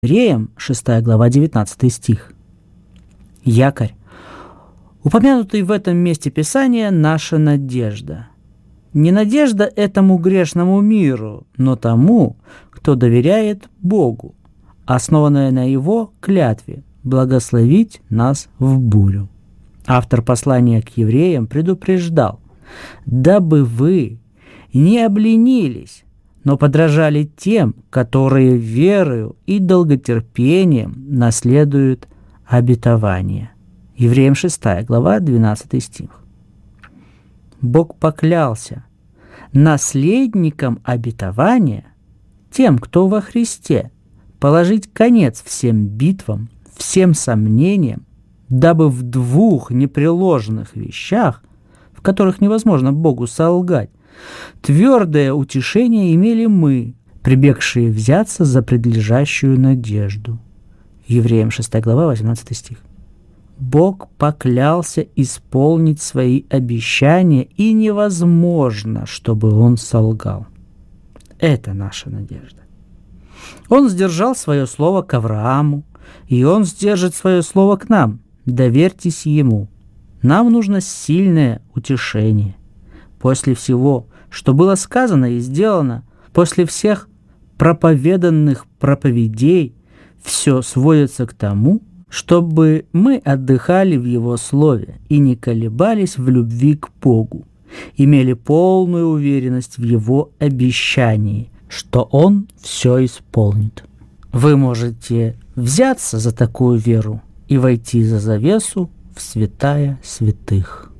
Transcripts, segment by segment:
Евреям, 6 глава, 19 стих. Якорь. Упомянутый в этом месте Писания наша надежда. Не надежда этому грешному миру, но тому, кто доверяет Богу, основанная на Его клятве благословить нас в бурю. Автор послания к евреям предупреждал: «Дабы вы не обленились, но подражали тем, которые верою и долготерпением наследуют обетование». Евреям 6 глава, 12 стих. Бог поклялся наследникам обетования, тем, кто во Христе, положить конец всем битвам, всем сомнениям, дабы в двух непреложных вещах, в которых невозможно Богу солгать, твердое утешение имели мы, прибегшие взяться за предлежащую надежду. Евреям 6 глава, 18 стих. Бог поклялся исполнить свои обещания, и невозможно, чтобы Он солгал. Это наша надежда. Он сдержал свое слово к Аврааму, и Он сдержит свое слово к нам. Доверьтесь Ему. Нам нужно сильное утешение. После всего, что было сказано и сделано, после всех проповеданных проповедей, все сводится к тому, чтобы мы отдыхали в Его Слове и не колебались в любви к Богу, имели полную уверенность в Его обещании, что Он все исполнит. Вы можете взяться за такую веру и войти за завесу в святая святых.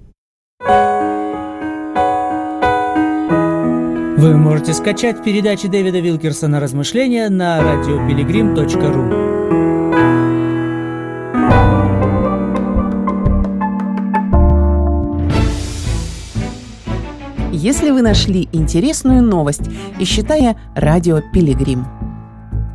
Вы можете скачать передачи Дэвида Вилкерсона «Размышления» на radiopiligrim.ru. Если вы нашли интересную новость, ищите «Радио Пилигрим».